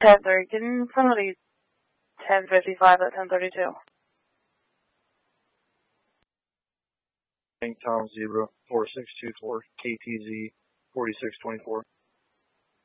10-3, can somebody 1055 at 1032? Tom Zebra 4624 KTZ 4624.